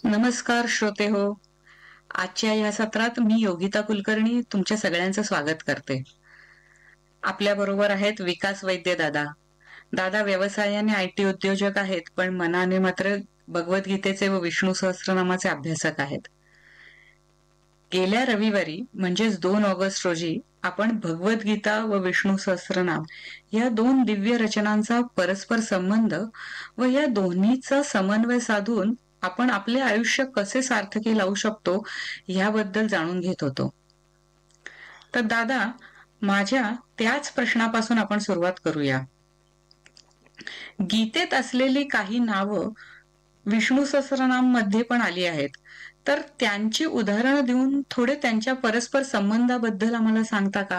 नमस्कार श्रोते हो. आजच्या या सत्रात मी योगिता कुलकर्णी तुमच्या सगळ्यांचं स्वागत करते. आपल्या बरोबर आहेत विकास वैद्य दादा. दादा व्यवसायाने आयटी उद्योजक आहेत, पण मनाने मात्र भगवद्गीतेचे व विष्णू सहस्त्रनामाचे अभ्यासक आहेत. गेल्या रविवारी म्हणजेच 2 ऑगस्ट रोजी आपण भगवद्गीता व विष्णू सहस्त्रनाम या दोन दिव्य रचनांचा परस्पर संबंध व या दोन्हीचा समन्वय साधून आपण आपले आयुष्य कसे सार्थकी लावू शकतो याबद्दल जाणून घेत होतो. तर दादा, माझ्या त्याच प्रश्नापासून आपण सुरुवात करूया. गीतेत असलेली काही नावं विष्णू सहस्त्रनाम मध्ये पण आली आहेत, तर त्यांची उदाहरणं देऊन थोडे त्यांच्या परस्पर संबंधाबद्दल आम्हाला सांगता का?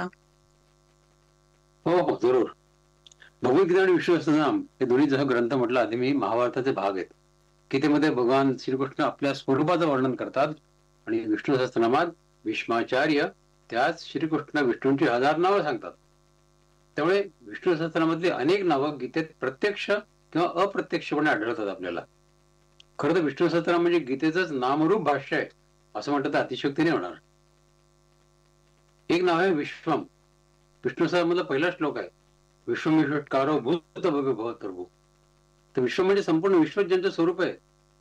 हो हो, जरूर. भगवद्गीता आणि विष्णू सहस्त्रनाम हे दोन्ही जसं ग्रंथ म्हटलं आधी मी महाभारताचे भाग आहेत. गीतेमध्ये भगवान श्रीकृष्ण आपल्या स्वरूपाचं वर्णन करतात आणि विष्णू सहस्त्रनामात भीष्माचार्य त्याच श्रीकृष्ण विष्णूंची 1000 नावं सांगतात. त्यामुळे विष्णू सहस्त्रनामातली अनेक नावं गीतेत प्रत्यक्ष किंवा अप्रत्यक्षपणे आढळतात आपल्याला. खरं तर विष्णू सहस्त्रनाम म्हणजे गीतेचंच नामरूप भाष्य आहे असं म्हणतात तर अतिशयोक्तीने होणार. एक नाव आहे विश्वम. विष्णू सहस्त्रनामातला पहिला श्लोक आहे विश्वम विश्वकारो भूत भव्य भवत प्रभू. तर विश्व म्हणजे संपूर्ण विश्व ज्यांचं स्वरूप आहे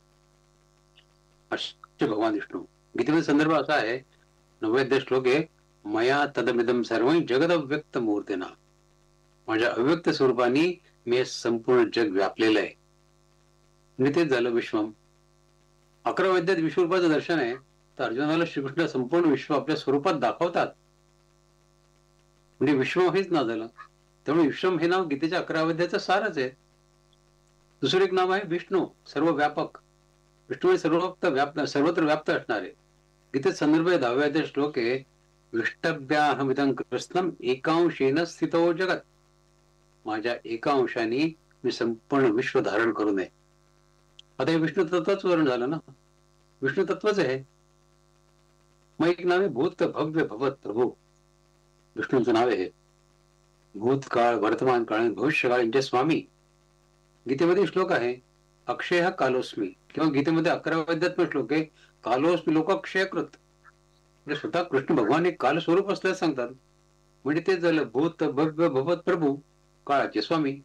असे भगवान विष्णू. गीतेमध्ये संदर्भ असा आहे 90 श्लोक आहे मया तदमिदम सर्व जगद अव्यक्त मूर्तीना. माझ्या अव्यक्त स्वरूपाने मी संपूर्ण जग व्यापलेलं आहे. म्हणजे तेच झालं विश्वम. 11व्या अध्यायात विश्वरूपाचं दर्शन आहे तर अर्जुनाला श्रीकृष्ण संपूर्ण विश्व आपल्या स्वरूपात दाखवतात. म्हणजे विश्व हेच नाव झालं. त्यामुळे विश्वम हे नाव गीतेच्या 11व्या अध्यायाचं सारच आहे. दुसरं एक नाव आहे विष्णू, सर्व व्यापक. विष्णू हे सर्वत्र व्याप्त असणारे. गीतेत संदर्भ 10व्या अध्याय श्लोक आहे विष्टभ्याहमिदं कृष्णम एकांशेन स्थितो जगत. माझ्या एका अंशाने मी संपूर्ण विश्व धारण करू नये. आता हे विष्णू तत्वच वर्ण झालं ना. विष्णू तत्वच आहे. मग एक नाव आहे भूत भव्य भवत प्रभू. विष्णूंचं नाव आहे भूतकाळ, वर्तमान काळ आणि भविष्यकाळ यांचे स्वामी. गीतेमध्ये श्लोक आहे अक्षय हा कालोस्मी, किंवा गीतेमध्ये 11व्या अध्यायात श्लोक आहे कालोस्मी लोकाक्षयकृत. म्हणजे स्वतः कृष्ण भगवान एक काल स्वरूप असल्याचं सांगतात. म्हणजे तेच झालं भूत भव्य भवत प्रभू, काळाचे स्वामी.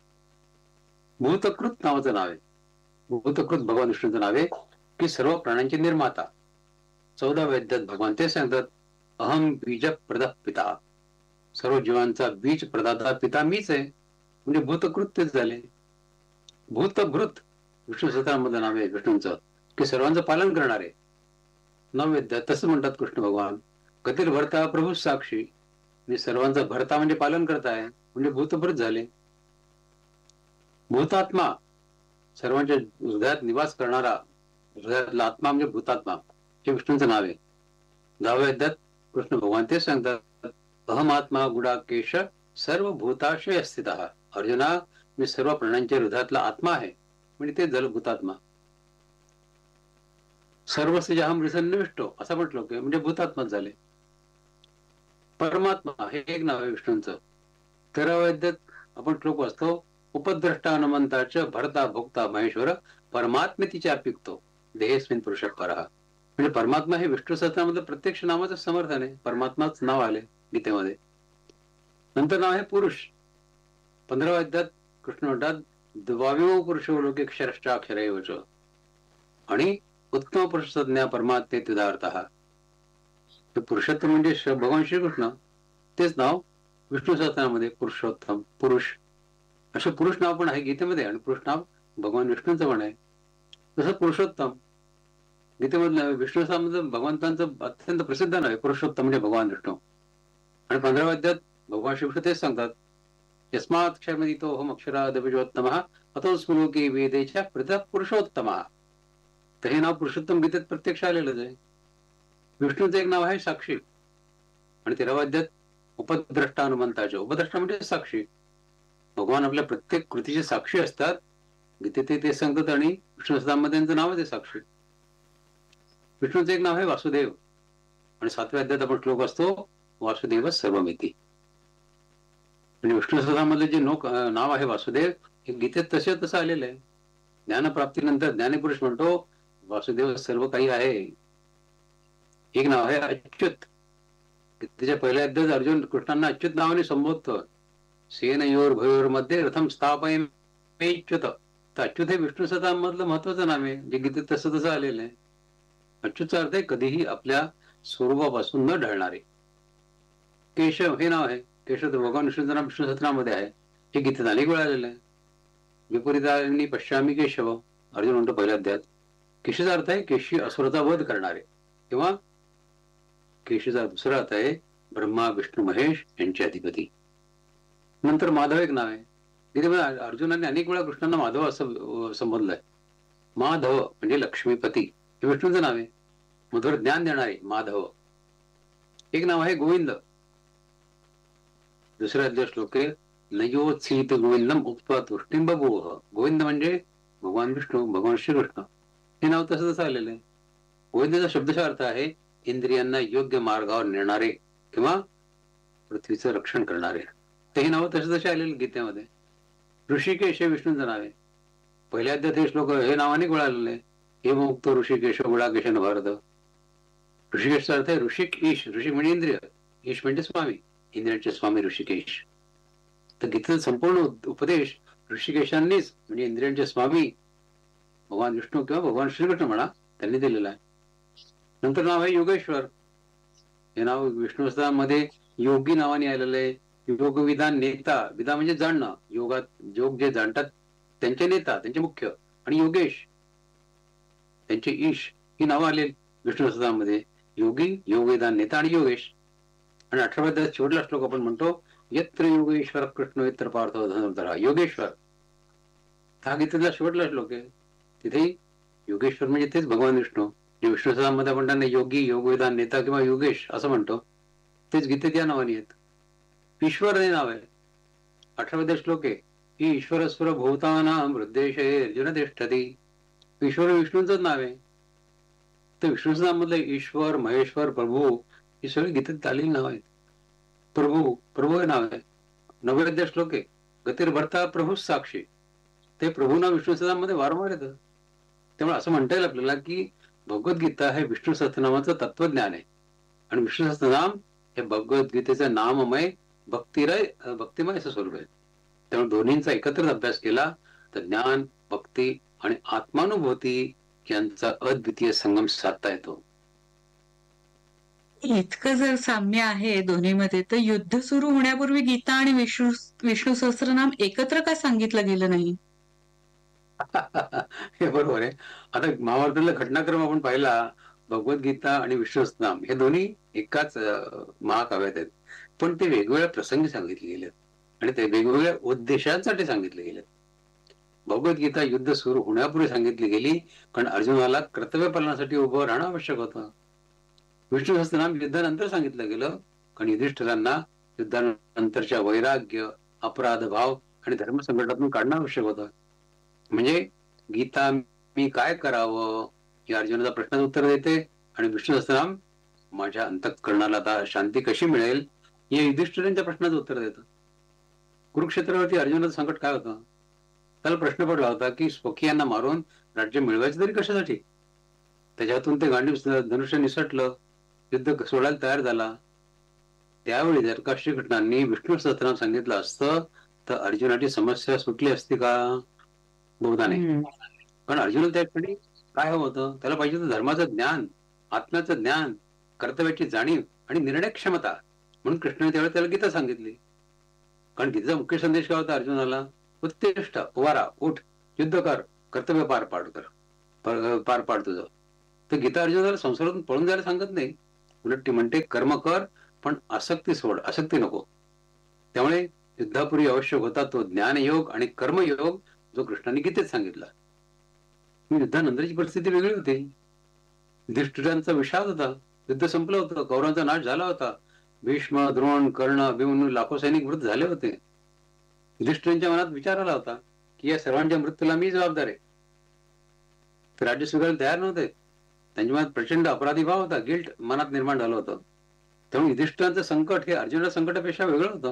भूतकृत नावाचं नाव आहे. भूतकृत भगवान विष्णूंचं नाव आहे की सर्व प्राण्यांचे निर्माता. 14व्या अध्यायात भगवान ते सांगतात अहम बीज प्रदा पिता. सर्व जीवांचा बीज प्रदाता पिता मीच आहे. म्हणजे भूतकृत तेच झाले. भूतभृत विष्णू सहस्त्रनामाचं नाव आहे विष्णूंचं की सर्वांचं पालन करणारे. 9व्या अध्यायात तसं म्हणतात कृष्ण भगवान गतीर भरता प्रभू साक्षी. मी सर्वांचा भरता म्हणजे पालन करताय, म्हणजे भूतभृत झाले. भूतात्मा सर्वांच्या हृदयात निवास करणारा, हृदयातला आत्मा म्हणजे भूतात्मा हे विष्णूंचं नाव आहे. 10व्या अध्यायात कृष्ण भगवान ते सांगतात अहमात्मा गुडाकेश सर्व भूताशय स्थित. अर्जुना मी सर्व प्राण्यांच्या हृदयातला आत्मा आहे, म्हणजे तेच झालं भूतात्मा. सर्वस्यहम रिसन्निविष्टो असा म्हटलं की म्हणजे भूतात्माच झाले. परमात्मा हे एक नाव आहे विष्णूंचं. 13व्या अध्यायात आपण श्लोक वाचतो उपद्रष्टा हनुमंताच भरता भोक्ता महेश्वर परमात्मेती चार्पिकतो देहेस्मिन पुरुष परहा. म्हणजे परमात्मा हे विष्णू सहस्त्रनामातलं प्रत्यक्ष नावाचं समर्थन आहे. परमात्माच नाव आले गीतेमध्ये. नंतर नाव आहे पुरुष. 15व्या अध्यायात कृष्ण म्हणतात द्वाविमो पुरुषो लोके क्षरश्चाक्षरैवच. आणि उत्तम पुरुष संज्ञा परमात्मे तुदार्थः. पुरुषोत्तम म्हणजे भगवान श्रीकृष्ण, तेच नाव विष्णू सहस्त्रनामामध्ये पुरुषोत्तम, पुरुष असे पुरुष नाव पण आहे गीतेमध्ये. आणि पुरुष नाव भगवान विष्णूंचं पण आहे. तसं पुरुषोत्तम गीतेमधलं विष्णू सहस्त्रनामाचं भगवंतांचं अत्यंत प्रसिद्ध नाव आहे पुरुषोत्तम म्हणजे भगवान विष्णू. आणि 15व्या अध्यायात भगवान श्रीकृष्ण तेच सांगतात यस्मात् क्षरमदितोऽहम् अक्षरादबीजोत्तमः अतोऽस्मि लोके वेदेच्या पृथक् पुरुषोत्तमः. तर हे नाव पुरुषोत्तम गीतेत प्रत्यक्ष आलेलंच आहे. विष्णूचं एक नाव आहे साक्षी. आणि 13व्या अध्यायात उपद्रष्टा हनुमंताचे. उपद्रष्टा म्हणजे साक्षी. भगवान आपल्या प्रत्येक कृतीचे साक्षी असतात. गीतेत ते सांगतात. आणि विष्णू सहस्त्रनामामध्ये त्यांचं नाव आहे साक्षी. विष्णूचं एक नाव आहे वासुदेव. आणि 7व्या अध्यायात आपण श्लोक असतो वासुदेव सर्वमिती. म्हणजे विष्णू सहस्त्रनामामध्ये जे नाव आहे वासुदेव हे गीतेत तसं आलेलं आहे. ज्ञानप्राप्तीनंतर ज्ञानीपुरुष म्हणतो वासुदेव सर्व काही आहे. एक नाव आहे अच्युत. त्याच्या पहिल्या अध्यायात अर्जुन कृष्णांना अच्युत नावाने संबोधतो. सेनयोर भयोर मध्ये रथम स्थापयमेच्युत. तर अच्युत हे विष्णू सदाम मधलं महत्वाचं नाव आहे, जे गीतेत तसं तसं आलेलं आहे. अच्युतचा अर्थ आहे कधीही आपल्या स्वरूपापासून न ढळणारे. केशव हे नाव आहे. केशव तर भगवान विष्णूचं नाव विष्णू सहस्रनामामध्ये आहे. हे गीतेत अनेक वेळा आलेलं आहे. विपरीतांनी पश्यामी केशव, अर्जुन म्हणतो पहिल्या अध्यायात. केशीचा अर्थ आहे केशी असुराचा वध करणारे, किंवा केशीचा दुसरा अर्थ आहे ब्रह्मा विष्णू महेश यांचे अधिपती. नंतर माधव एक नाव आहे. तिथे अर्जुनाने अनेक वेळा कृष्णांना माधव असं संबोधलंय. माधव म्हणजे लक्ष्मीपती, हे विष्णूचं नाव आहे. मधुर ज्ञान देणारे माधव. एक नाव आहे गोविंद. दुसऱ्या अध्याय श्लोक आहे नयोत्सीत गोविंदम उत्पा तुष्टिं बभूव. गोविंद म्हणजे भगवान विष्णू, भगवान श्रीकृष्ण. हे नाव तसं तसं आलेलं आहे. गोविंदाचा शब्दशः अर्थ आहे इंद्रियांना योग्य मार्गावर नेणारे किंवा पृथ्वीचं रक्षण करणारे. ते हे नाव तसे तसे आलेले गीतेमध्ये. ऋषिकेश हे विष्णूंचं नाव आहे. पहिल्या अध्यायात हे श्लोक हे नाव अनेक वेळा आलेले आहे. हे मुक्त ऋषिकेश गुळाकेशन भारत. ऋषिकेशचा अर्थ आहे ऋषिक ईश. ऋषिक म्हणजे इंद्रिय, ईश म्हणजे स्वामी, इंद्रियांचे स्वामी ऋषिकेश. तर गीतेचा संपूर्ण उपदेश ऋषिकेशांनीच, म्हणजे इंद्रियांचे स्वामी भगवान विष्णू किंवा भगवान श्रीकृष्ण म्हणा, त्यांनी दिलेलं आहे. नंतर नाव आहे योगेश्वर. हे नाव विष्णू सहस्त्रनामामध्ये योगी नावाने आलेलं आहे. योग विधान नेता. विधा म्हणजे जाणणं, योगात योग जे जाणतात त्यांचे नेता, त्यांचे मुख्य. आणि योगेश त्यांचे ईश, ही नावं आले विष्णू सहस्त्रनामामध्ये. योगी, योग विधान नेता आणि योगेश. आणि 18व्या अध्यायात शेवटला श्लोक आपण म्हणतो यत्र योगेश्वर कृष्ण यत्र पार्थ धनुर्धर. योगेश्वर हा गीतेतला शेवटला श्लोक आहे. तिथे योगेश्वर म्हणजे तेच भगवान विष्णू. जे विष्णू सहस्त्रनामामध्ये आपण त्यांना योगी, योगविधान नेता किंवा योगेश असं म्हणतो, तेच गीतेत या नावाने आहेत. ईश्वर हे नाव आहे. 18व्या श्लोक आहे की ईश्वरस्वर भूतानां हृद्देशे अर्जुन तिष्ठति. ईश्वर विष्णूंचंच नाव आहे. तर विष्णू सहस्त्रनामामधलं ईश्वर, महेश्वर, प्रभू ही सगळी गीतेत आलेली नाव आहेत. प्रभू, प्रभू हे नाव आहे. 90व्या श्लोक आहे गतिर्भर्ता प्रभू साक्षी. ते प्रभू नाव विष्णू सहस्त्रनामामध्ये वारंवार येतं. त्यामुळे असं म्हणता येईल आपल्याला की भगवद्गीता हे विष्णू सहस्त्रनामाचं तत्वज्ञान आहे, आणि विष्णू सहस्त्रनाम हे भगवद्गीतेचं नाममय भक्तिमय असं स्वरूप आहे. त्यामुळे दोन्हींचा एकत्रित अभ्यास केला तर ज्ञान, भक्ती आणि आत्मानुभूती यांचा अद्वितीय संगम साधता येतो. इतकं जर साम्य आहे दोन्हीमध्ये, तर युद्ध सुरू होण्यापूर्वी गीता आणि विष्णू सहस्त्रनाम एकत्र का सांगितलं गेलं नाही? हे बरोबर आहे. आता महाभारतातला घटनाक्रम आपण पाहिला, भगवद्गीता आणि विष्णू सहस्त्रनाम हे दोन्ही एकाच महाकाव्यात आहेत, पण ते वेगवेगळ्या प्रसंगी सांगितले गेलेत आणि ते वेगवेगळ्या उद्देशांसाठी सांगितले गेलेत. भगवद्गीता युद्ध सुरू होण्यापूर्वी सांगितली गेली, कारण अर्जुनाला कर्तव्य पालनासाठी उभं राहणं आवश्यक होतं. विष्णू सहस्त्रनाम युद्धानंतर सांगितलं गेलं, कारण युधिष्ठिरांना युद्धानंतरच्या वैराग्य, अपराध भाव आणि धर्म संकटातून काढणं आवश्यक होतं. म्हणजे गीता मी काय करावं या अर्जुनाचा प्रश्नाचं उत्तर देते, आणि विष्णू सहस्त्रनाम माझ्या अंतःकरणाला आता शांती कशी मिळेल या युधिष्ठिरांच्या प्रश्नाचं उत्तर देतं. कुरुक्षेत्रावरती अर्जुनाचं संकट काय होतं? त्याला प्रश्न पडला होता की स्वकीयांना मारून राज्य मिळवायचं तरी कशासाठी. त्याच्यातून ते गांडीव धनुष्य निसटलं, युद्ध सोडायला तयार झाला. त्यावेळी जर का श्रीकृष्णांनी विष्णू सहस्त्रनाम सांगितलं असतं तर अर्जुनाची समस्या सुटली असती का? बहुधा नाही. पण अर्जुन त्या क्षणी काय हवं होतं? त्याला पाहिजे होतं धर्माचं ज्ञान, आत्म्याचं ज्ञान, कर्तव्याची जाणीव आणि निर्णय क्षमता. म्हणून कृष्णाने त्यावेळेस त्याला गीता सांगितली. कारण गीतेचा मुख्य संदेश काय होता अर्जुनाला? उत्तिष्ठ, उभारा, उठ, युद्ध कर, कर्तव्य पार पाड तुझं. तर गीता अर्जुनाला संसारातून पळून जायला सांगत नाही, उलट ती म्हणते कर्म कर, पण आसक्ती सोड, आसक्ती नको. त्यामुळे युद्धापूर्वी आवश्यक होता तो ज्ञानयोग आणि कर्मयोग जो कृष्णाने गीतेत सांगितला. युद्धानंतरची परिस्थिती वेगळी होती. युधिष्ठिरांचा विषाद होता, युद्ध संपलं होतं, कौरवांचा नाश झाला होता. भीष्म, द्रोण, कर्ण, अभिमन्यू लाखो सैनिक मृत झाले होते. युधिष्ठिरांच्या मनात विचार आला होता की या सर्वांच्या मृत्यूला मी जबाबदार आहे. ते राज्य स्वीकारायला तयार नव्हते. त्यांच्या मनात प्रचंड अपराधी भाव होता, गिल्ट मनात निर्माण झालं होतं. त्यामुळे युधिष्ठिरांचं संकट हे अर्जुनाच्या संकटापेक्षा वेगळं होतं.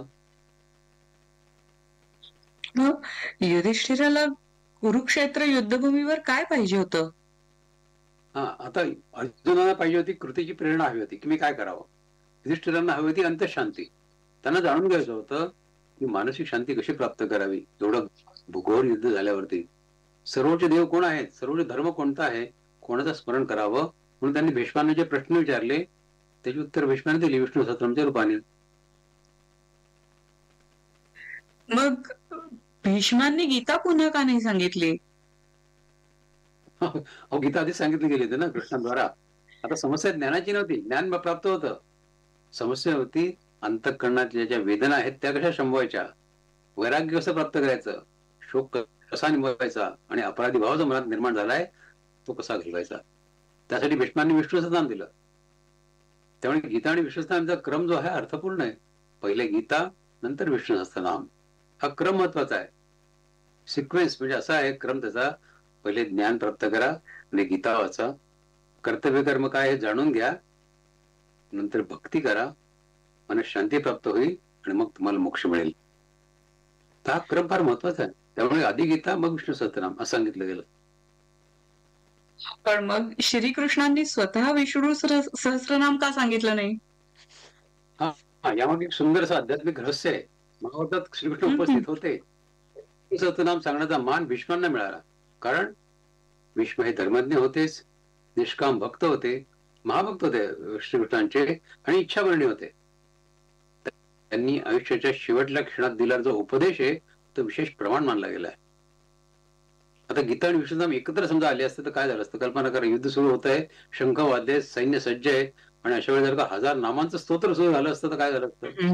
युधिष्ठिराला कुरुक्षेत्र युद्धभूमीवर काय पाहिजे होतं? हा, आता अर्जुनाला पाहिजे होती कृतीची प्रेरणा हवी होती की मी काय करावं. युधिष्ठिरांना हवी होती अंतःशांती. त्यांना जाणून घ्यायचं होतं की मानसिक शांती कशी प्राप्त करावी. एवढं घोर युद्ध झाल्यावरती सर्वोच्च देव कोण आहेत, सर्वोच्च धर्म कोणता आहे, कोणाचं स्मरण करावं, म्हणून त्यांनी भीष्मांना जे प्रश्न विचारले त्याची उत्तर भीष्माने दिली विष्णू सहस्त्रनामच्या रूपाने. मग भीष्मांनी गीता पुन्हा का नाही सांगितली? अहो, गीता आधीच सांगितली गेली होती ना कृष्णाद्वारा. आता समस्या ज्ञानाची नव्हती, ज्ञान प्राप्त होतं. समस्या होती अंतःकरणातल्या ज्या वेदना आहेत त्या कशा शमवायच्या, वैराग्य कसं प्राप्त करायचं, शोक कसा निभवायचा आणि अपराधी भाव जो मनात निर्माण झालाय तो कसा घालवायचा. त्यासाठी भीष्मांनी विष्णू सहस्त्रनाम दिलं. त्यामुळे गीता आणि विष्णू सहस्त्रनामचा क्रम जो आहे अर्थपूर्ण आहे. पहिले गीता, नंतर विष्णू सहस्त्रनाम, हा क्रम महत्वाचा आहे. सिक्वेन्स म्हणजे असा आहे क्रम त्याचा, पहिले ज्ञान प्राप्त करा आणि गीता वाचा, कर्तव्य कर्म काय हे जाणून घ्या, नंतर भक्ती करा, मनात शांती प्राप्त होईल आणि मग तुम्हाला मोक्ष मिळेल. तर हा क्रम फार महत्वाचा आहे. त्यामुळे आधी गीता मग विष्णू सहस्त्रनाम असं सांगितलं गेलं. पण मग श्रीकृष्णांनी स्वतः विष्णू सहस्त्रनाम का सांगितलं नाही? हा, यामागे एक सुंदर असं आध्यात्मिक रहस्य आहे. महाभारतात श्रीकृष्ण हम्म. उपस्थित होते. सहस्त्रनाम सांगण्याचा मान भीष्मांना मिळाला. कारण भीष्म हे धर्मज्ञ होतेच, निष्काम भक्त होते, महाभक्त होते श्रीकृष्णांचे आणि इच्छावर्णी होते. त्यांनी आयुष्याच्या शेवटल्या क्षणात दिलेला जो उपदेश आहे तो विशेष प्रमाण मानला गेलाय. आता गीता आणि विष्णुनाम एकत्र समजा आले असते तर काय झालं असतं. कल्पना करा, युद्ध सुरू होत आहे, शंख वाद्य, सैन्य सज्ज आहे आणि अशा वेळी जर का 1000 नामांचं स्तोत्र सुरू झालं असतं तर काय झालं असतं.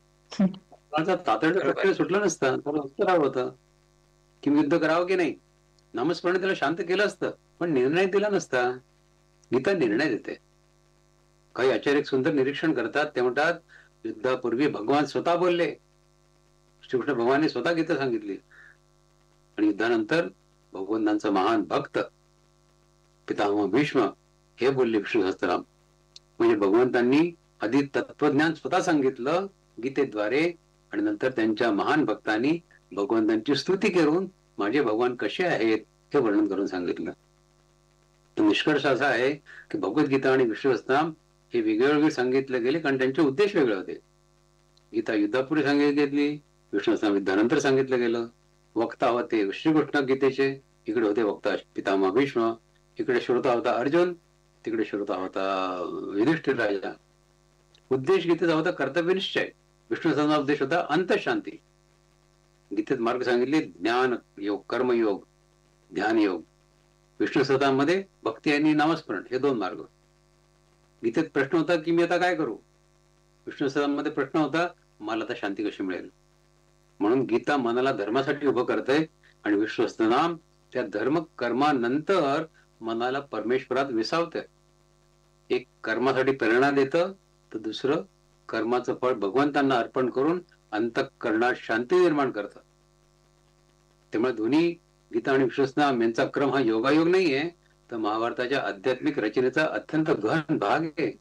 तातडीचा प्रश्न सुटला नसता. त्याला उत्तर हवं होतं की युद्ध करावं की नाही. नामस्मरण त्याला शांत केलं असतं पण निर्णय दिला नसता. गीता निर्णय देते. काही आचार्य सुंदर निरीक्षण करतात. ते म्हणतात युद्धापूर्वी भगवान स्वतः बोलले, श्रीकृष्ण भगवानने स्वतः गीता सांगितली आणि युद्धानंतर भगवंतांचा महान भक्त पितामह भीष्म हे बोलले विष्णू सहस्त्रनाम. म्हणजे भगवंतांनी आधी तत्वज्ञान स्वतः सांगितलं गीतेद्वारे आणि नंतर त्यांच्या महान भक्तांनी भगवंतांची स्तुती करून माझे भगवान कसे आहेत हे वर्णन करून सांगितलं. तर निष्कर्ष असा आहे की भगवद्गीता आणि विष्णू सहस्त्रनाम हे वेगवेगळे सांगितले गेले कारण त्यांचे उद्देश वेगळे होते. गीता युद्धापूर्वी सांगितली गेली, विष्णू सहस्त्रनाम युद्धानंतर सांगितलं गेलं. वक्ता होते श्रीकृष्ण गीतेचे, इकडे होते वक्ता पितामह भीष्म, इकडे श्रोता होता अर्जुन, तिकडे श्रोता होता युधिष्ठिर राजा. उद्देश गीतेचा होता कर्तव्यनिश्चय, विष्णू सहस्त्रनाम उद्देश होता अंतःशांती. गीतेत मार्ग सांगितले ज्ञान योग, कर्मयोग, ध्यान योग. विष्णू सहस्त्रनामध्ये भक्ती आणि नामस्मरण हे 2 मार्ग. गीतेत प्रश्न होता की मी आता काय करू. विष्णू सहस्त्रनामध्ये प्रश्न होता मला आता शांती कशी मिळेल. म्हणून गीता मनाला धर्मासाठी उभं करते आणि विष्णू सहस्त्रनाम त्या धर्म कर्मानंतर मनाला परमेश्वरात विसावते. एक कर्मासाठी प्रेरणा देतं तर दुसरं कर्माचं फळ भगवंतांना अर्पण करून अंतःकरणात शांती निर्माण करतं. त्यामुळे दोन्ही गीता आणि विष्णू सहस्त्रनाम यांचा क्रम हा योगायोग नाहीये, तर महाभारताच्या आध्यात्मिक रचनेचा अत्यंत गहन भाग आहे.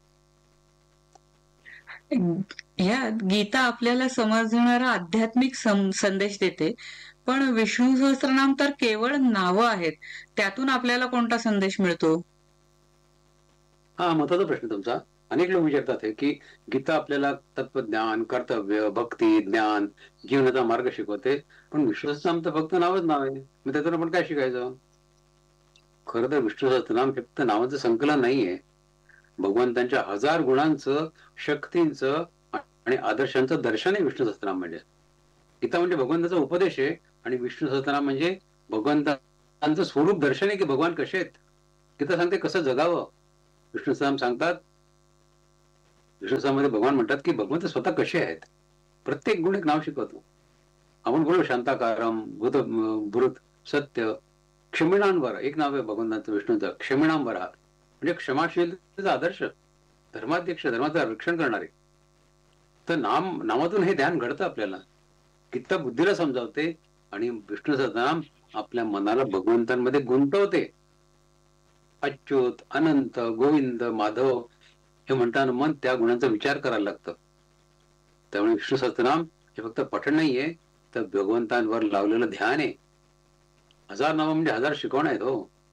यात गीता आपल्याला समजणारा आध्यात्मिक संदेश देते, पण विष्णू सहस्त्रनाम तर केवळ नावं आहेत. त्यातून आपल्याला कोणता संदेश मिळतो? हा महत्वाचा प्रश्न तुमचा. अनेक लोक विचारतात की गीता आपल्याला तत्वज्ञान, कर्तव्य, भक्ती, ज्ञान, जीवनाचा मार्ग शिकवते, पण विष्णू सहस्त्रनाम तर फक्त नावच नाव आहे, मग त्यातून आपण काय शिकायचं. खरं तर विष्णू सहस्त्रनाम फक्त नावाचं संकलन नाहीये. भगवंतांच्या 1000 गुणांचं, शक्तींचं आणि आदर्शांचं दर्शन आहे विष्णू सहस्त्रनाम म्हणजे. गीता म्हणजे भगवंताचा उपदेश आहे आणि विष्णू सहस्त्रनाम म्हणजे भगवंतांचं स्वरूप दर्शन आहे की भगवान कसे आहेत. गीता सांगते कसं जगावं. विष्णू सहस्त्रनाम सांगतात, विष्णू सहस्त्रनामध्ये भगवान म्हणतात की भगवंत स्वतः कसे आहेत. प्रत्येक गुण एक नाव शिकवतो. आपण बोलू शांताकारम, भूत, सत्य, क्षमिणांबर एक नाव आहे भगवंतांचं विष्णूचं, क्षमिणांबर हा म्हणजे क्षमाशीलतेचा आदर्श, धर्माध्यक्ष, धर्माचं रक्षण करणारे. तर नामातून हे ध्यान घडतं आपल्याला. गीता बुद्धीला समजावते आणि विष्णू सहस्त्रनाम आपल्या मनाला भगवंतांमध्ये गुंतवते. अच्युत, अनंत, गोविंद, माधव हे म्हणताना मन त्या गुणांचा विचार करायला लागतं. त्यामुळे विष्णू सहस्त्रनाम हे फक्त पठण नाहीये, तर भगवंतांवर लावलेलं ध्यान आहे. 1000 नावं म्हणजे 1000 शिकवण आहेत हो.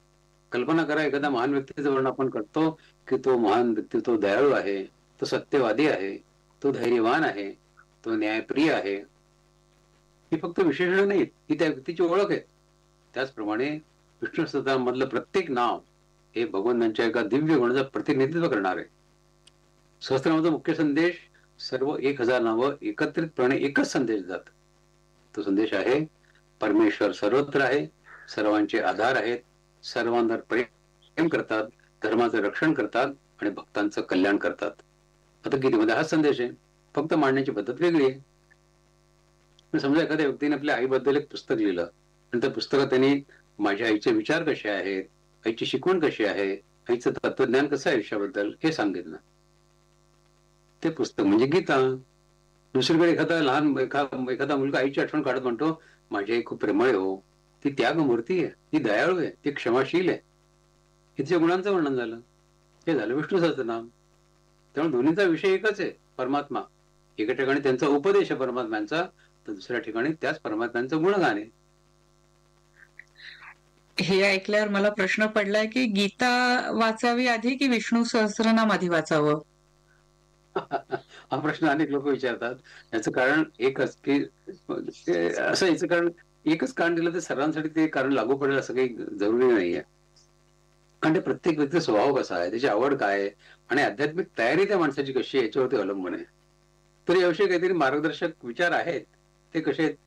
कल्पना करा, एखाद्या महान व्यक्तीचं वर्णन आपण करतो की तो महान व्यक्ती, तो दयाळू आहे, तो सत्यवादी आहे, तो धैर्यवान आहे, तो न्यायप्रिय आहे. ही फक्त विशेषण नाहीत, ही त्या व्यक्तीची ओळख आहे. त्याचप्रमाणे विष्णू सहस्त्रनामामधलं प्रत्येक नाव हे भगवंतांच्या एका दिव्य गुणाचं प्रतिनिधित्व करणार आहे. सहस्त्रनामाचा मुख्य संदेश सर्व 1000 नावं एकत्रितपणे एकच संदेश देतात. तो संदेश आहे, परमेश्वर सर्वत्र आहे, सर्वांचे आधार आहेत, सर्वांवर प्रेम करतात, धर्माचं रक्षण करतात आणि भक्तांचं कल्याण करतात. आता गीतेमध्ये हा संदेश आहे, फक्त मांडण्याची पद्धत वेगळी आहे. समजा एखाद्या व्यक्तीने आपल्या आईबद्दल एक पुस्तक लिहिलं आणि त्या पुस्तकात त्यांनी माझ्या आईचे विचार कसे आहेत, आईची शिकवण कशी आहे, आईचं तत्वज्ञान कसं आहे आयुष्याबद्दल हे सांगितलं. ते पुस्तक म्हणजे गीता. दुसरीकडे एखादा मुलगा आईची आठवण काढत म्हणतो, माझी आई खूप प्रेमळ हो, ती त्यागमूर्ती आहे, ती दयाळू आहे, ती क्षमाशील आहे. हे तिच्या गुणांचं वर्णन झालं. हे झालं विष्णू सहस्त्रनाम. त्यामुळे दोन्हीचा विषय एकच आहे, परमात्मा. एका ठिकाणी त्यांचा उपदेश आहे परमात्म्यांचा, तर दुसऱ्या ठिकाणी त्याच परमात्म्यांचं गुणगान आहे. हे ऐकल्यावर मला प्रश्न पडलाय की गीता वाचावी आधी की विष्णू सहस्त्रनाम आधी वाचावं? हा प्रश्न अनेक लोक विचारतात. याचं कारण एकच की असं याचं कारण एकच कारण दिलं तर सर्वांसाठी ते कारण लागू पडेल असं काही जरुरी नाहीये. कारण ते प्रत्येक व्यक्तीचा स्वभाव कसा आहे, त्याची आवड काय आहे आणि आध्यात्मिक तयारी त्या माणसाची कशी आहे याच्यावरती अवलंबून आहे. तर याविषयी काहीतरी मार्गदर्शक विचार आहेत. ते कसे आहेत?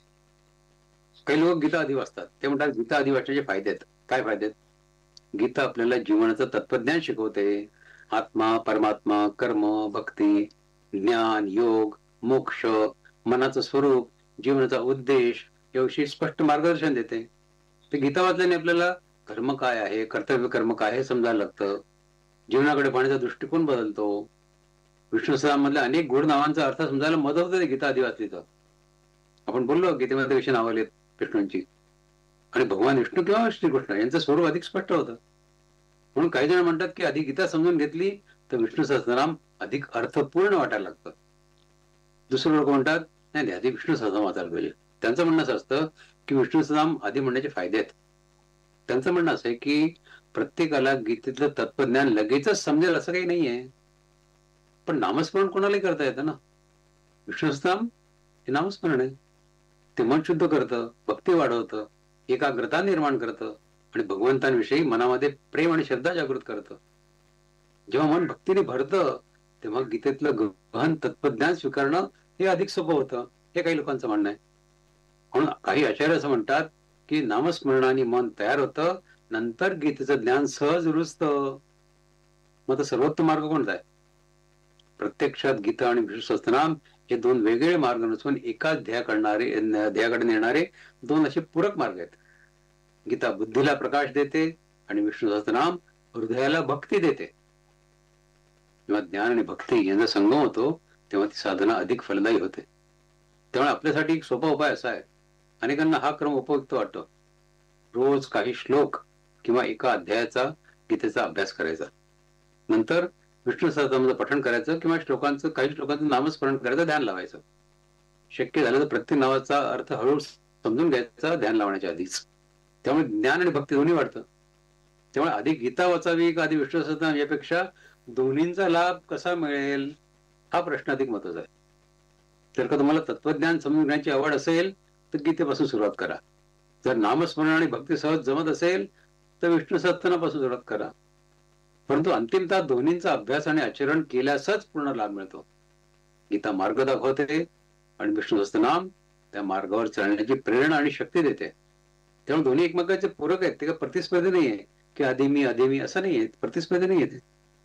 काही लोक गीता आधी वाचतात. ते म्हणतात गीता आधी वाचण्याचे फायदे आहेत. काय फायदे आहेत? गीता आपल्याला जीवनाचं तत्वज्ञान शिकवते. आत्मा, परमात्मा, कर्म, भक्ती, ज्ञान, योग, मोक्ष, मनाचं स्वरूप, जीवनाचा उद्देश याविषयी स्पष्ट मार्गदर्शन देते. ते गीता वाचल्याने आपल्याला धर्म काय आहे, कर्तव्य कर्म काय हे समजायला लागतं. जीवनाकडे पाहण्याचा दृष्टिकोन बदलतो. विष्णू सहस्त्रनामामधल्या अनेक गूढ नावांचा अर्थ समजायला मदत होते गीता आधी वाचली तर. आपण बोललो गीतेमध्ये विषय नावं आलेत विष्णूंची, आणि भगवान विष्णू किंवा श्रीकृष्ण यांचं स्वरूप अधिक स्पष्ट होतं. म्हणून काही जण म्हणतात की आधी गीता समजून घेतली तर विष्णू सहस्त्रनाम अधिक अर्थपूर्ण वाटायला लागतं. दुसरे लोक म्हणतात नाही आधी विष्णू सहस्त्रनाम वाचायला पाहिजे. त्यांचं म्हणणं असं असतं की विष्णू सहस्त्रनाम आधी म्हणण्याचे फायदे आहेत. त्यांचं म्हणणं असं आहे की प्रत्येकाला गीतेतलं तत्वज्ञान लगेचच समजेल असं काही नाहीये. पण नामस्मरण कोणालाही करता येतं ना. विष्णू सहस्त्रनाम हे नामस्मरण आहे. ते मन शुद्ध करतं, भक्ती वाढवतं, एकाग्रता निर्माण करतं आणि भगवंतांविषयी मनामध्ये प्रेम आणि श्रद्धा जागृत करतं. जेव्हा मन भक्तीने भरतं तेव्हा गीतेतलं गहन तत्वज्ञान स्वीकारणं हे अधिक सोपं होतं, हे काही लोकांचं म्हणणं आहे. म्हणून काही आचार्य असं म्हणतात की नामस्मरणाने मन तयार होतं, नंतर गीतेचं ज्ञान सहज रुजतं. मग आता सर्वोत्तम मार्ग कोणता आहे? प्रत्यक्षात गीता आणि विष्णू सहस्त्रनाम हे दोन वेगळे मार्ग नसून एकाच ध्येयाकडे नेणारे दोन असे पूरक मार्ग आहेत. गीता बुद्धीला प्रकाश देते आणि विष्णू सहस्त्रनाम हृदयाला भक्ती देते. जेव्हा ज्ञान आणि भक्ती यांचा संगम होतो तेव्हा ती साधना अधिक फलदायी होते. त्यामुळे आपल्यासाठी एक सोपा उपाय असा आहे, अनेकांना हा क्रम उपयुक्त वाटतो. रोज काही श्लोक किंवा एका अध्यायाचा गीतेचा अभ्यास करायचा, नंतर विष्णू सहस्त्रनामाचं पठण करायचं किंवा काही श्लोकांचं नामस्मरण करायचं, ध्यान लावायचं. शक्य झालं तर प्रत्येक नावाचा अर्थ हळूहळू समजून घ्यायचा ध्यान लावण्याच्या आधीच. त्यामुळे ज्ञान आणि भक्ती दोन्ही वाढतं. त्यामुळे आधी गीता वाचावी का आधी विष्णू सहस्त्रनाम यापेक्षा दोन्हींचा लाभ कसा मिळेल हा प्रश्न अधिक महत्वाचा आहे. जर का तुम्हाला तत्वज्ञान समजून घेण्याची आवड असेल तर गीतेपासून सुरुवात करा. जर नामस्मरण आणि भक्ती सहज जमत असेल तर विष्णू सहस्त्रनामापासून सुरुवात करा. परंतु अंतिमतः दोन्हींचा अभ्यास आणि आचरण केल्यासच पूर्ण लाभ मिळतो. गीता मार्ग दाखवते आणि विष्णू सहस्त्रनाम त्या मार्गावर चालण्याची प्रेरणा आणि शक्ती देते. त्यामुळे दोन्ही एकमेकांचे पूरक आहेत. ते का प्रतिस्पर्धी नाहीये की आधी मी असं नाहीये, प्रतिस्पर्धी नाहीये.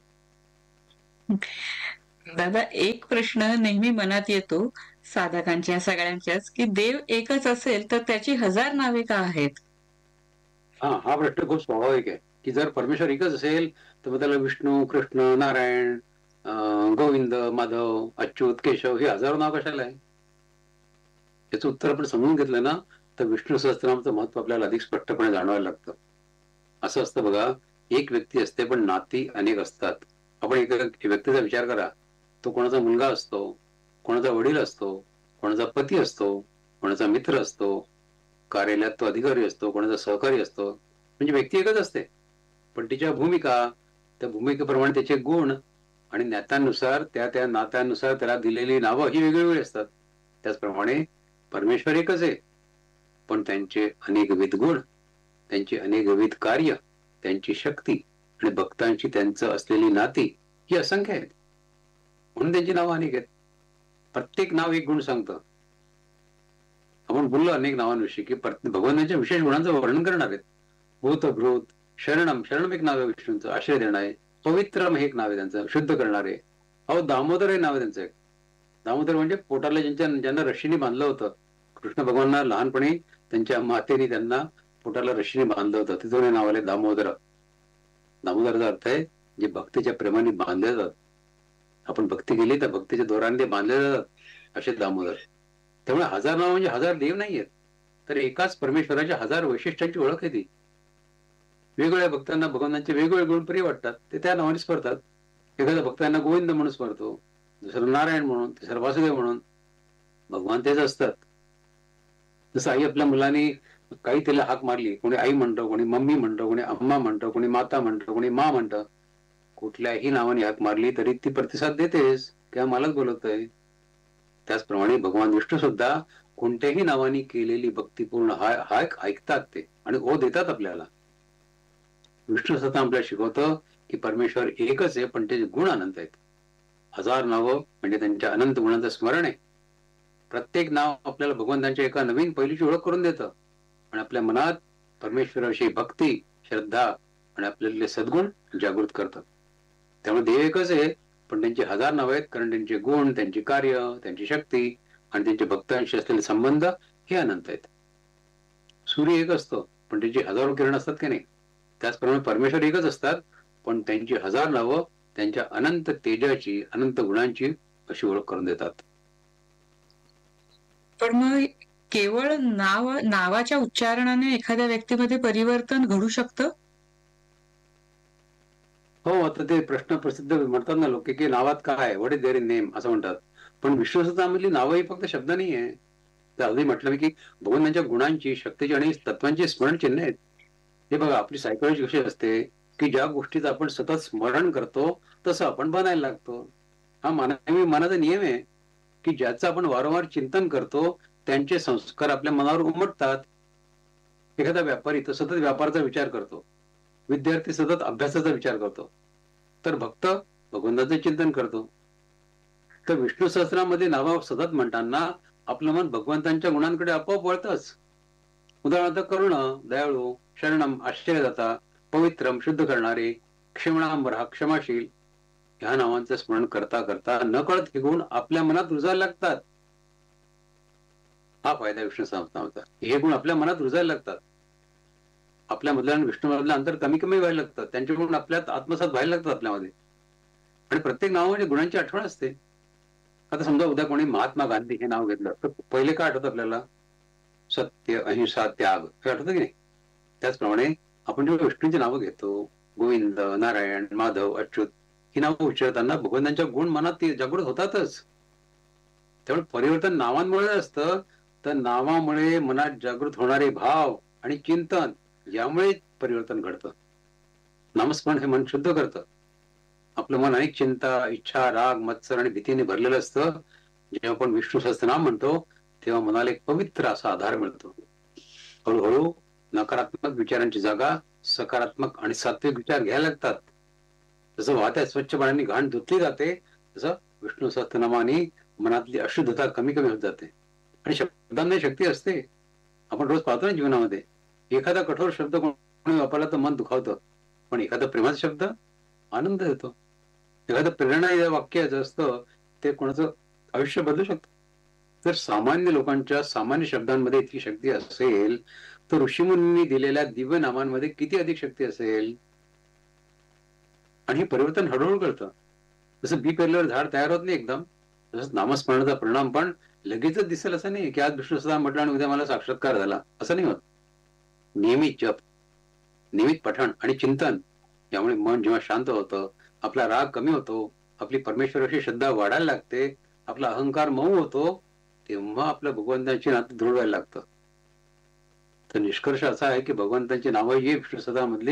दादा, एक प्रश्न नेहमी मनात येतो साधकांच्या सगळ्यांच्याच की देव एकच असेल तर त्याची 1000 नावे का आहेत? हा प्रश्न खूप स्वाभाविक आहे की जर परमेश्वर एकच असेल तर मग त्याला विष्णू, कृष्ण, नारायण, गोविंद, माधव, अच्युत, केशव हे हजारो नाव कशाला आहे? याचं उत्तर आपण समजून घेतलं ना तर विष्णू सहस्त्रनामाचं महत्व आपल्याला अधिक स्पष्टपणे जाणवायला लागतं. असं असतं बघा, एक व्यक्ती असते पण नाती अनेक असतात. आपण एका व्यक्तीचा विचार करा, तो कोणाचा मुलगा असतो, कोणाचा वडील असतो, कोणाचा पती असतो, कोणाचा मित्र असतो, कार्यालयात तो अधिकारी असतो, कोणाचा सहकारी असतो. म्हणजे व्यक्ती एकच असते पण तिच्या भूमिका, त्या भूमिकेप्रमाणे त्याचे गुण आणि नात्यानुसार त्या नात्यानुसार त्याला दिलेली नावं ही वेगवेगळी असतात. त्याचप्रमाणे परमेश्वर एकच आहे, पण त्यांचे अनेकविध गुण, त्यांची अनेकविध कार्य, त्यांची शक्ती आणि भक्तांची त्यांचं असलेली नाती ही असंख्य आहेत. म्हणून त्यांची नावं अनेक आहेत. प्रत्येक नाव एक गुण सांगतं. आपण बोललो अनेक नावांविषयी की भगवानाच्या विशेष गुणांचं वर्णन करणार आहेत. भूतभृत, शरणम एक नाव आहे विष्णूंचं, आश्रय देणं आहे. पवित्रम हे एक नाव आहे त्यांचं, शुद्ध करणारे. अहो दामोदर हे नाव आहे त्यांचं एक. दामोदर म्हणजे पोटाला ज्यांना रश्मीने बांधलं होतं. कृष्ण भगवानांना लहानपणी त्यांच्या मातेने त्यांना पोटाला रश्मीने बांधलं होतं, तिथून हे नाव आले दामोदर. दामोदराचा अर्थ आहे जे भक्तीच्या प्रेमाने बांधले जातात. आपण भक्ती केली तर भक्तीच्या दोराने ते बांधले जातात, असे दामोदर. त्यामुळे हजार नाव म्हणजे हजार देव नाहीयेत, तर एकाच परमेश्वराच्या हजार वैशिष्ट्यांची ओळख आहे ती. वेगवेगळ्या भक्तांना भगवानांचे वेगवेगळे गुण प्रिय वाटतात, ते त्या नावाने स्मरतात. एखाद्या भक्तांना गोविंद म्हणून स्मरतो, दुसरं नारायण म्हणून, तिसरं वासुदेव म्हणून. भगवान तेच असतात. जसं आई आपल्या मुलांनी काही तिला हाक मारली, कोणी आई म्हणतो, कोणी मम्मी म्हणतो, कोणी अम्मा म्हणतो, कोणी माता म्हणतो, कोणी मा म्हणतं. कुठल्याही नावाने हाक मारली तरी ती प्रतिसाद देतेस किंवा मलाच बोलवतोय. त्याचप्रमाणे भगवान विष्णू सुद्धा कोणत्याही नावाने केलेली भक्तीपूर्ण हाक ऐकतात ते आणि ओ देतात आपल्याला. विष्णू स्वतः आपल्याला शिकवतं की परमेश्वर एकच आहे, पण त्याचे गुण अनंत आहेत. हजार नावं म्हणजे त्यांच्या अनंत गुणांचं स्मरण आहे. प्रत्येक नाव आपल्याला भगवंतांच्या एका नवीन पैलूची ओळख करून देतं आणि आपल्या मनात परमेश्वराविषयी भक्ती, श्रद्धा आणि आपल्यातले सद्गुण जागृत करतात. त्यामुळे देव एकच आहे, पण त्यांची हजार नाव आहेत, कारण त्यांचे गुण, त्यांची कार्य, त्यांची शक्ती आणि त्यांचे भक्तांशी असलेले संबंध हे अनंत आहेत. सूर्य एक असतो, पण त्यांची हजारो किरण असतात की नाही. त्याचप्रमाणे परमेश्वर एकच असतात, पण त्यांची हजार नावं त्यांच्या अनंत तेजाची, अनंत गुणांची अशी ओळख करून देतात. पण मग केवळ नावाच्या उच्चारणाने एखाद्या व्यक्तीमध्ये परिवर्तन घडू शकतं? हो, आता ते प्रश्न प्रसिद्ध म्हणतात ना लोक की नावात काय, what is there in name असं म्हणतात. पण विश्वसतामधली नावं ही फक्त शब्द नाही आहे. तर अगदी म्हटलं मी की भगवंतांच्या गुणांची, शक्तीची आणि तत्वांची स्मरण चिन्ह आहेत. हे बघा, आपली सायकोलॉजी कशी असते की ज्या गोष्टीचं आपण सतत स्मरण करतो तसं आपण बनायला लागतो. हा मानवी मनाचा नियम आहे की ज्याचं आपण वारंवार चिंतन करतो त्यांचे संस्कार आपल्या मनावर उमटतात. एखादा व्यापारी तो सतत व्यापाराचा विचार करतो, विद्यार्थी सतत अभ्यासाचा विचार करतो, तर भक्त भगवंताचे चिंतन करतो. तर विष्णू सहस्रामध्ये नाव सतत म्हणताना आपलं मन भगवंतांच्या गुणांकडे आपोआप वळतच. उदाहरणार्थ करुण, दयाळू, शरणम आश्चर्यदाता, पवित्रम शुद्ध करणारे, क्षमणांबरा क्षमाशील ह्या नावांचं स्मरण करता करता नकळत हे गुण आपल्या मनात रुजायला लागतात. हा फायदा विष्णू सहस्रनामाचा. हे गुण आपल्या मनात रुजायला लागतात. आपल्या मधल्या आणि विष्णू मधलं अंतर कमी कमी व्हायला लागतं. त्यांचे गुण आपल्यात आत्मसात व्हायला लागतात आपल्यामध्ये. आणि प्रत्येक नावामध्ये गुणांची आठवण असते. आता समजा उद्या कोणी महात्मा गांधी हे नाव घेतलं तर पहिले काय आठवतं आपल्याला? सत्य, अहिंसा, त्याग हे आठवतं की नाही? त्याचप्रमाणे आपण जेव्हा विष्णूंची नावं घेतो, गोविंद, नारायण, माधव, अच्युत ही नावं उच्चारताना भगवंतांच्या गुण मनात ते जागृत होतातच. त्यामुळे परिवर्तन नावांमुळे असतं, तर नावामुळे मनात जागृत होणारे भाव आणि चिंतन यामुळे परिवर्तन घडतं. नामस्मरण हे मन शुद्ध करतं. आपलं मन अनेक चिंता, इच्छा, राग, मत्सर आणि भीतीने भरलेलं असतं. जेव्हा आपण विष्णू सहस्त्रनाम म्हणतो तेव्हा मनाला एक पवित्र असा आधार मिळतो. हळूहळू नकारात्मक विचारांची जागा सकारात्मक आणि सात्विक विचार घ्यायला लागतात. जसं वाहत्या स्वच्छ पाण्याने घाण धुतली जाते, तसं विष्णू सहस्त्रनामाने मनातली अशुद्धता कमी कमी होत जाते. आणि शब्दांना शक्ती असते. आपण रोज पाहतो ना जीवनामध्ये, एखादा कठोर शब्द कोणी वापरला तर मन दुखावतं, पण एखादा प्रेमाचा शब्द आनंद देतो. एखादं प्रेरणा वाक्य असतं ते कोणाचं आयुष्य बदलू शकतं. जर सामान्य लोकांच्या सामान्य शब्दांमध्ये इतकी शक्ती असेल तर ऋषीमुनींनी दिलेल्या दिव्य नामांमध्ये किती अधिक शक्ती असेल. आणि हे परिवर्तन हळूहळू करतं. जसं बी पेरल्यावर झाड तयार होत नाही एकदम, तसंच नामस्मरणाचा परिणाम पण लगेचच दिसेल असं नाही की आज विष्णू सहस्त्रनाम म्हटलं आणि उद्या मला साक्षात्कार झाला, असं नाही होत. नियमित जप, नियमित पठण आणि चिंतन यामुळे मन जेव्हा शांत होतं, आपला राग कमी होतो, आपली परमेश्वराची श्रद्धा वाढायला लागते, आपला अहंकार मऊ होतो, तेव्हा आपल्या भगवंतांची नातं दृढ व्हायला लागतं. तर निष्कर्ष असा आहे की भगवंतांची नावं ही विष्णू सहस्त्रनामामधली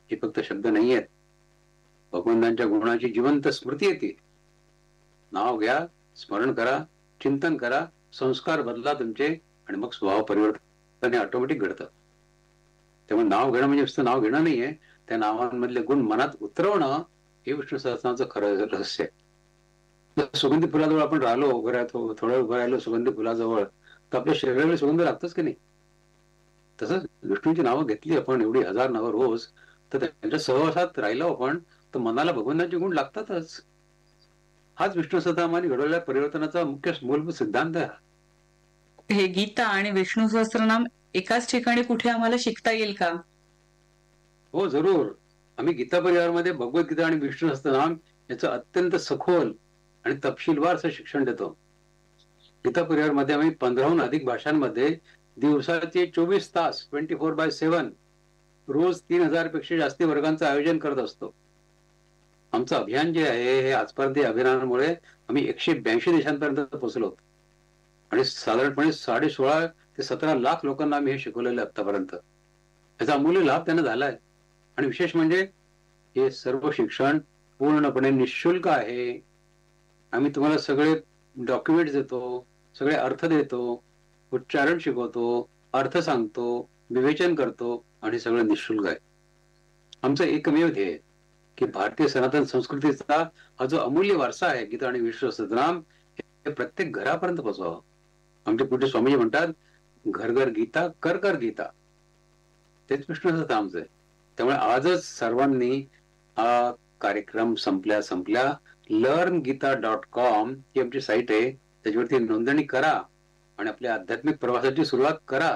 हे फक्त शब्द नाही आहेत. भगवंतांच्या गुणाची जिवंत स्मृती येते. नाव घ्या, स्मरण करा, चिंतन करा, संस्कार बदला तुमचे, आणि मग स्वभाव परिवर्तन हे ऑटोमॅटिक घडतं. त्यामुळे नाव घेणं म्हणजे नुसतं नाव घेणं नाहीये, त्या नावांमधले गुण मनात उतरवणं हे विष्णू सहस्रनामाचं खरं रहस्य आहे. जर सुगंधी फुलाजवळ आपण राहिलो, थोडा वेळ उभं राहिलो सुगंधी फुलाजवळ, तर आपल्या शरीराला सुगंध लागतच की नाही. तसंच विष्णूची नावं घेतली आपण, एवढी 1000 नावं रोज, तर त्यांच्या सहवासात राहिलो आपण, तर मनाला भगवंतांचे गुण लागतातच. हाच विष्णू सहस्त्रनामाने घडवलेल्या परिवर्तनाचा मुख्य मूलभूत सिद्धांत आहे. हे गीता आणि विष्णू सहस्त्रनाम एकाच ठिकाणी कुठे आम्हाला शिकता येईल का? हो, जरूर. आम्ही गीता परिवारामध्ये भगवद्गीता आणि विष्णू सहस्त्रनाम याचं अत्यंत सखोल आणि तपशीलवार असं शिक्षण देतो. गीता परिवारमध्ये आम्ही 15हून अधिक भाषांमध्ये दिवसाचे 24 तास 24/7 रोज 3000 पेक्षा जास्ती वर्गांचं आयोजन करत असतो. आमचं अभियान जे आहे, हे आजपर्यंत या अभियानामुळे आम्ही 182 देशांपर्यंत पोहोचलो आणि साधारणपणे 16.5 ते 17 लाख लोकांना आम्ही हे शिकवलेलं आहे आतापर्यंत. याचा अमूल्य लाभ त्यांना झालाय. आणि विशेष म्हणजे हे सर्व शिक्षण पूर्णपणे निशुल्क आहे. आम्ही तुम्हाला सगळे डॉक्युमेंट देतो, सगळे अर्थ देतो, उच्चारण शिकवतो, अर्थ सांगतो, विवेचन करतो, आणि सगळं निशुल्क आहे. आमचं एकमेव ध्येय की भारतीय सनातन संस्कृतीचा हा जो अमूल्य वारसा आहे गीता आणि विष्णू सहस्त्रनाम, हे प्रत्येक घरापर्यंत पोहोचवावं. आमचे पूज्य स्वामीजी म्हणतात, घर घर गीता, कर कर गीता. तेच विष्णू सहस्त्रनामचं आहे. त्यामुळे आजच सर्वांनी हा कार्यक्रम संपल्या learngita.com ही आमची साईट आहे, त्याच्यावरती नोंदणी करा आणि आपल्या आध्यात्मिक प्रवासाची सुरुवात करा.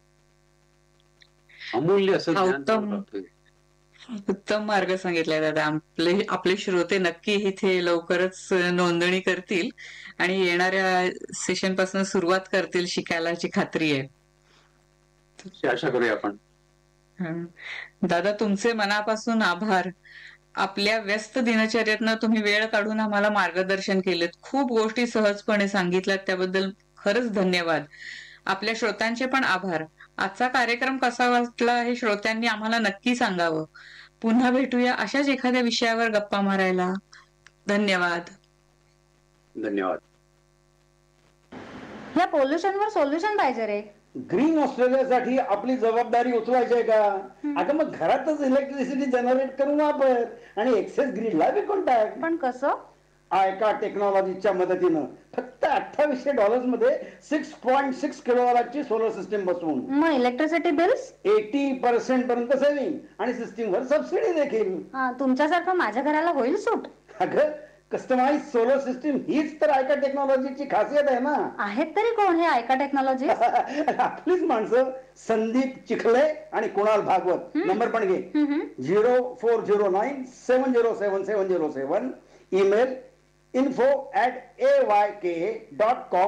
अमूल्य असं ज्ञान प्राप्त होईल. उत्तम मार्ग सांगितलाय दादा. आपले श्रोते नक्की इथे लवकरच नोंदणी करतील आणि येणाऱ्या सेशन पासून सुरुवात करतील शिकायलाची खात्री आहे. अशी आशा करूया आपण. दादा, तुमचे मनापासून आभार. आपल्या व्यस्त दिनचर्येतनं तुम्ही वेळ काढून आम्हाला मार्गदर्शन केलेत, खूप गोष्टी सहजपणे सांगितल्यात, त्याबद्दल खरंच धन्यवाद. आपल्या श्रोत्यांचे पण आभार. आजचा कार्यक्रम कसा वाटला हे श्रोत्यांनी आम्हाला नक्की सांगावं. पुन्हा भेटूया अशाच एखाद्या विषयावर गप्पा मारायला. धन्यवाद. धन्यवाद. या पोल्युशनवर सोल्युशन पाहिजे रे. ग्रीन ऑस्ट्रेलियासाठी आपली जबाबदारी उचलायची आहे का? आता मग घरातच इलेक्ट्रिसिटी जनरेट करून वापर आणि एक्सेस ग्रीडला विकून टाक. पण कसं? आयका टेक्नॉलॉजीच्या मदतीनं फक्त $2800 मध्ये 6.6 किलोवॅटची सोलर सिस्टीम बसवून मग इलेक्ट्रिसिटी बिल्स 80% पर्यंत सेव्हिंग आणि सिस्टीमवर सबसिडी देखील. तुमच्यासारखं माझ्या घराला होईल सूट. अगं, कस्टमाइज सोलर सिस्टीम हीच तर आयका टेक्नॉलॉजीची खासियत आहे ना. आहेत तरी कोण हे आयका टेक्नॉलॉजी? आपलीच माणसं, संदीप चिखले आणि कुणाल भागवत. नंबर पण घे, 0409707707. Email info@ayk.com